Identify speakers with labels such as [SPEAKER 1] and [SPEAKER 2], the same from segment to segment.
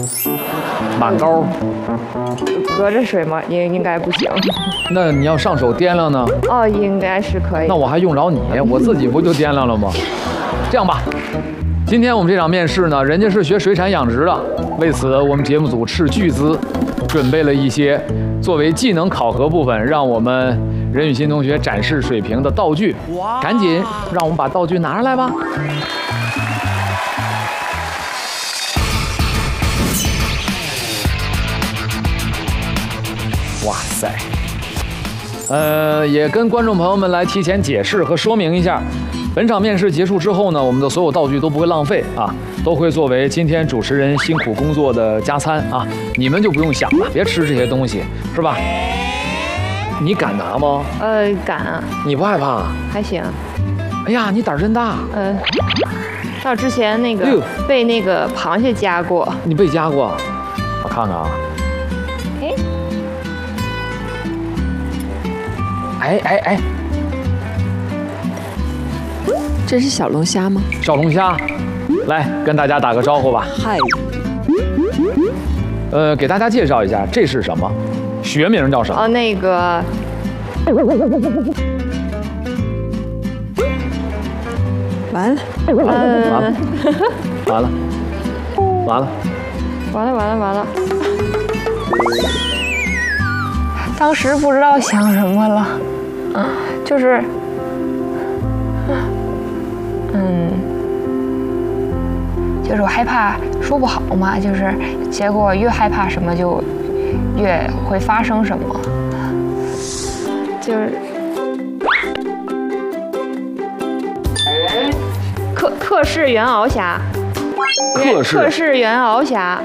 [SPEAKER 1] 满高，
[SPEAKER 2] 隔着水吗？应该不行。
[SPEAKER 1] 那你要上手掂量呢？
[SPEAKER 2] 哦，应该是可以。
[SPEAKER 1] 那我还用着你？我自己不就掂量了吗？这样吧，今天我们这场面试呢，人家是学水产养殖的，为此我们节目组斥巨资，准备了一些作为技能考核部分，让我们任雨欣同学展示水平的道具。赶紧让我们把道具拿上来吧。哇塞！也跟观众朋友们来提前解释和说明一下，本场面试结束之后呢，我们的所有道具都不会浪费啊，都会作为今天主持人辛苦工作的加餐啊，你们就不用想了，别吃这些东西，是吧？你敢拿吗？
[SPEAKER 2] 敢啊。
[SPEAKER 1] 你不害怕？
[SPEAKER 2] 还行。
[SPEAKER 1] 哎呀，你胆儿真大。
[SPEAKER 2] 到之前那个被那个螃蟹夹过。
[SPEAKER 1] 你被夹过？我看看啊。哎，
[SPEAKER 3] 这是小龙虾吗？
[SPEAKER 1] 小龙虾，来跟大家打个招呼吧。
[SPEAKER 3] 嗨。
[SPEAKER 1] 给大家介绍一下，这是什么？学名叫什么？
[SPEAKER 2] 那个。
[SPEAKER 3] 完了。
[SPEAKER 2] 完了。当时不知道想什么了，就是我害怕说不好嘛，就是结果越害怕什么就越会发生什么，就是克氏原螯虾，克氏原螯虾，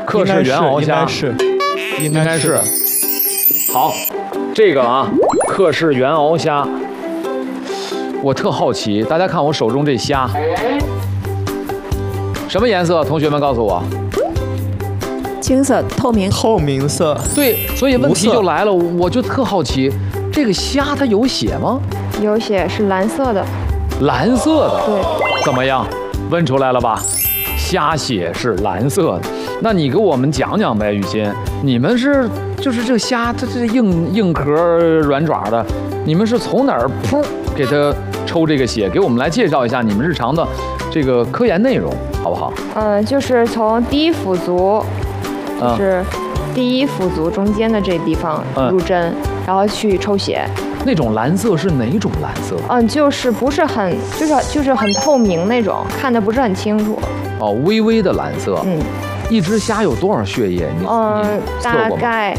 [SPEAKER 1] 应该是。好，这个啊，克氏原螯虾，我特好奇，大家看我手中这虾，什么颜色？同学们告诉我。
[SPEAKER 3] 青色，透明
[SPEAKER 4] 色。
[SPEAKER 1] 对，所以问题就来了，我就特好奇，这个虾它有血吗？
[SPEAKER 2] 有血，是蓝色的。
[SPEAKER 1] 蓝色的。
[SPEAKER 2] 对。
[SPEAKER 1] 怎么样？问出来了吧？虾血是蓝色的。那你给我们讲讲呗，雨欣，你们是就是这个虾，它这硬壳软爪的，你们是从哪儿噗给它抽这个血？给我们来介绍一下你们日常的这个科研内容，好不好？
[SPEAKER 2] 就是从第一腹足，就是第一腹足中间的这地方入针，然后去抽血。
[SPEAKER 1] 那种蓝色是哪种蓝色？
[SPEAKER 2] 就是不是很，就是很透明那种，看得不是很清楚。
[SPEAKER 1] 哦，微微的蓝色。一只虾有多少血液？你
[SPEAKER 2] 大概，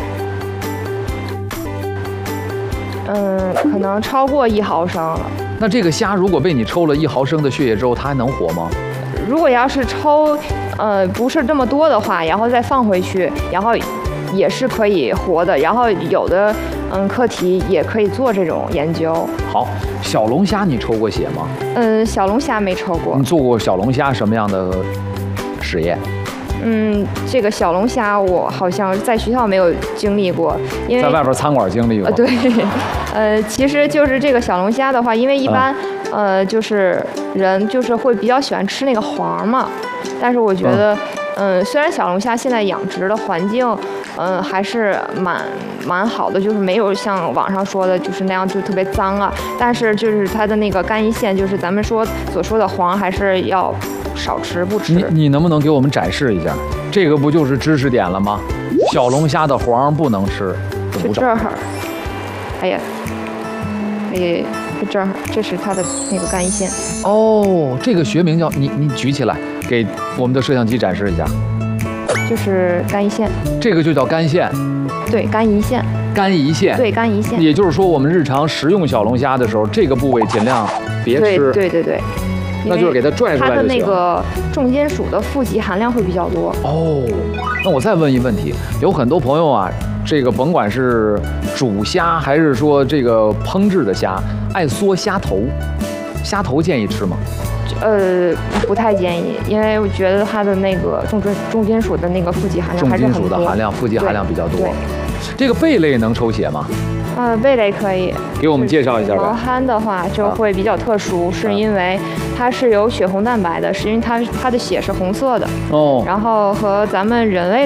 [SPEAKER 2] 可能超过1毫升了。
[SPEAKER 1] 那这个虾如果被你抽了1毫升的血液之后，它还能活吗？
[SPEAKER 2] 如果要是抽，不是这么多的话，然后再放回去，然后也是可以活的。然后有的课题也可以做这种研究。
[SPEAKER 1] 好，小龙虾你抽过血吗？
[SPEAKER 2] 小龙虾没抽过。
[SPEAKER 1] 你做过小龙虾什么样的实验？
[SPEAKER 2] 这个小龙虾我好像在学校没有经历过，因为
[SPEAKER 1] 在外边餐馆经历过。
[SPEAKER 2] 对，其实就是这个小龙虾的话，因为一般就是人就是会比较喜欢吃那个黄嘛，但是我觉得虽然小龙虾现在养殖的环境还是蛮好的，就是没有像网上说的就是那样就特别脏啊，但是就是它的那个肝胰腺，就是咱们所说的黄还是要少吃不吃。
[SPEAKER 1] 你能不能给我们展示一下？这个不就是知识点了吗？小龙虾的黄不能吃。
[SPEAKER 2] 就这儿，哎呀，这儿，这是它的那个肝胰腺。
[SPEAKER 1] 哦，这个学名叫你举起来给我们的摄像机展示一下。
[SPEAKER 2] 就是肝胰腺。这
[SPEAKER 1] 个就叫肝腺。
[SPEAKER 2] 对，肝胰腺。
[SPEAKER 1] 肝胰腺。
[SPEAKER 2] 对，肝胰腺。
[SPEAKER 1] 也就是说，我们日常食用小龙虾的时候，这个部位尽量别吃。
[SPEAKER 2] 对。
[SPEAKER 1] 那就是给它拽出来就行。
[SPEAKER 2] 它的那个重金属的富集含量会比较多。
[SPEAKER 1] 哦，那我再问一问题，有很多朋友啊，这个甭管是煮虾还是说这个烹制的虾，爱嗦虾头，虾头建议吃吗？
[SPEAKER 2] 不太建议，因为我觉得它的那个重金属的那个富集含量还是很多。
[SPEAKER 1] 重金属的含量，富集含量比较多。这个贝类能抽血吗？
[SPEAKER 2] 贝类可以。
[SPEAKER 1] 给我们介绍一下呗。
[SPEAKER 2] 毛蚶的话就会比较特殊，是因为它是有血红蛋白的，是因为它的血是红色的。哦。然后和咱们人类